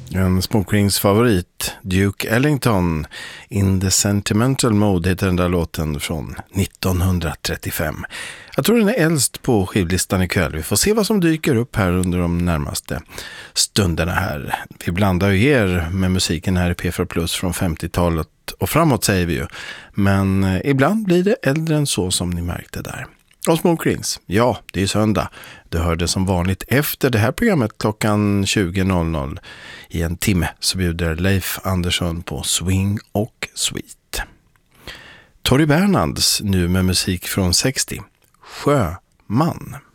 En Smoke favorit, Duke Ellington, In the Sentimental Mode heter den där låten från 1935. Jag tror den är äldst på skivlistan ikväll. Vi får se vad som dyker upp här under de närmaste stunderna här. Vi blandar ju er med musiken här i P4 Plus från 50-talet och framåt säger vi ju. Men ibland blir det äldre än så som ni märkte där. Och Smoke Rings, ja, det är söndag. Du hörde som vanligt efter det här programmet klockan 20.00 i en timme så bjuder Leif Andersson på swing och sweet. Torry Bernhards nu med musik från 60, Sjöman.